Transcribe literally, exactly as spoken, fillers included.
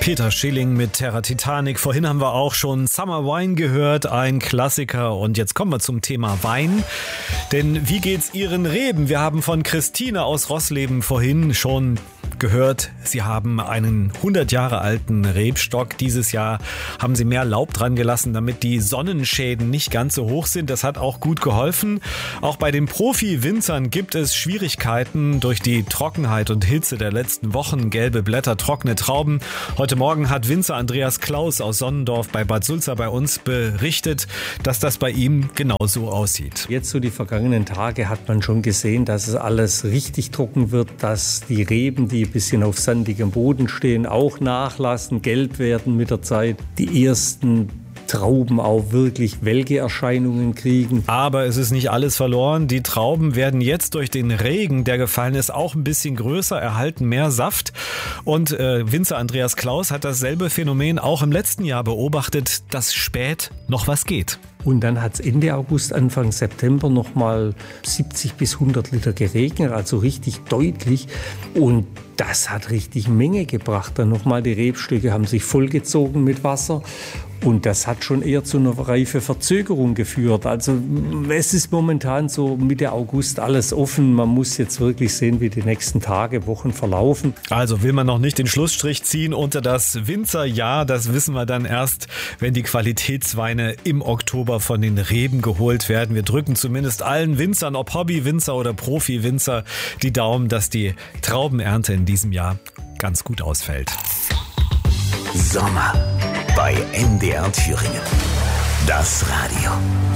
Peter Schilling mit Terra Titanic. Vorhin haben wir auch schon Summer Wine gehört, ein Klassiker. Und jetzt kommen wir zum Thema Wein. Denn wie geht's Ihren Reben? Wir haben von Christine aus Rossleben vorhin schon gehört, Sie haben einen hundert Jahre alten Rebstock. Dieses Jahr haben Sie mehr Laub dran gelassen, damit die Sonnenschäden nicht ganz so hoch sind. Das hat auch gut geholfen. Auch bei den Profi-Winzern gibt es Schwierigkeiten durch die Trockenheit und Hitze der letzten Wochen. Gelbe Blätter, trockene Trauben. Heute Morgen hat Winzer Andreas Klaus aus Sonnendorf bei Bad Sulza bei uns berichtet, dass das bei ihm genauso aussieht. Jetzt so die vergangenen Tage hat man schon gesehen, dass es alles richtig trocken wird, dass die Reben, die ein bisschen auf sandigem Boden stehen, auch nachlassen, gelb werden mit der Zeit. Die ersten Trauben auch wirklich Welkeerscheinungen kriegen. Aber es ist nicht alles verloren. Die Trauben werden jetzt durch den Regen, der gefallen ist, auch ein bisschen größer, erhalten mehr Saft. Und äh, Winzer Andreas Klaus hat dasselbe Phänomen auch im letzten Jahr beobachtet, dass spät noch was geht. Und dann hat es Ende August, Anfang September nochmal siebzig bis hundert Liter geregnet, also richtig deutlich. Und das hat richtig Menge gebracht. Dann nochmal die Rebstöcke haben sich vollgezogen mit Wasser. Und das hat schon eher zu einer Reifeverzögerung geführt. Also es ist momentan so Mitte August alles offen. Man muss jetzt wirklich sehen, wie die nächsten Tage, Wochen verlaufen. Also will man noch nicht den Schlussstrich ziehen unter das Winzerjahr. Das wissen wir dann erst, wenn die Qualitätsweine im Oktober von den Reben geholt werden. Wir drücken zumindest allen Winzern, ob Hobbywinzer oder Profi-Winzer, die Daumen, dass die Traubenernte in diesem Jahr ganz gut ausfällt. Sommer bei M D R Thüringen. Das Radio.